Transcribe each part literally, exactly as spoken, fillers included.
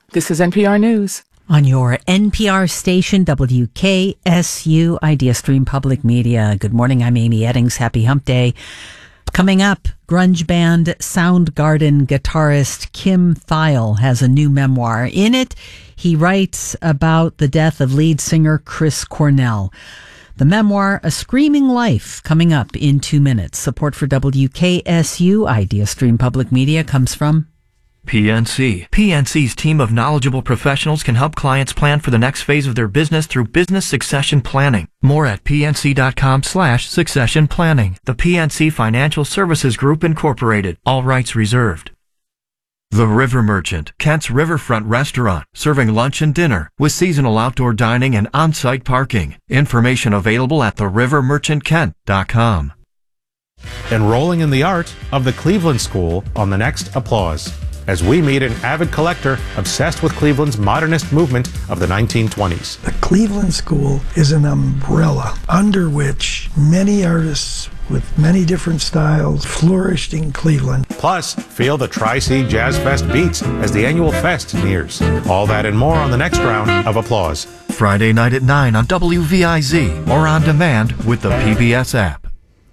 This is N P R News. On your N P R station, W K S U, Idea Stream Public Media. Good morning, I'm Amy Eddings. Happy Hump Day. Coming up, grunge band Soundgarden guitarist Kim Thayil has a new memoir. In it, he writes about the death of lead singer Chris Cornell. The memoir, A Screaming Life, coming up in two minutes. Support for W K S U, Idea Stream Public Media, comes from P N C. P N C's team of knowledgeable professionals can help clients plan for the next phase of their business through business succession planning. More at pnc.com slash succession planning. The P N C Financial Services Group, Incorporated. All rights reserved. The River Merchant, Kent's riverfront restaurant, serving lunch and dinner with seasonal outdoor dining and on-site parking. Information available at the river merchant kent dot com. Enrolling in the art of the Cleveland School on the next Applause, as we meet an avid collector obsessed with Cleveland's modernist movement of the nineteen twenties. The Cleveland School is an umbrella under which many artists with many different styles flourished in Cleveland. Plus, feel the Tri-C Jazz Fest beats as the annual fest nears. All that and more on the next round of Applause. Friday night at nine on W V I Z or on demand with the P B S app.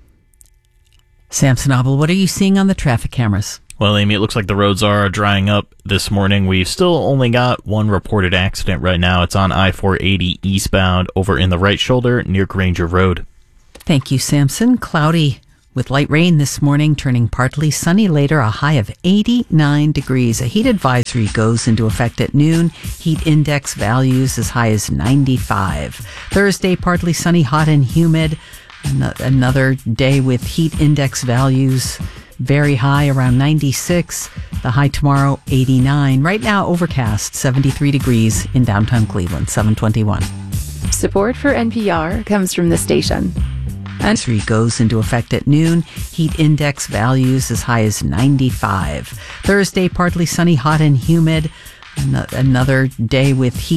Samson Abel. What are you seeing on the traffic cameras? Well, Amy, it looks like the roads are drying up this morning. We've still only got one reported accident right now. It's on I four eighty eastbound over in the right shoulder near Granger Road. Thank you, Samson. Cloudy with light rain this morning, turning partly sunny later, a high of eighty-nine degrees. A heat advisory goes into effect at noon. Heat index values as high as ninety-five. Thursday, partly sunny, hot and humid. Another day with heat index values very high, around ninety-six. The high tomorrow, eighty-nine. Right now, overcast, seventy-three degrees in downtown Cleveland, seven twenty-one. Support for N P R comes from the station. Advisory goes into effect at noon. Heat index values as high as ninety-five. Thursday, partly sunny, hot and humid. Another day with heat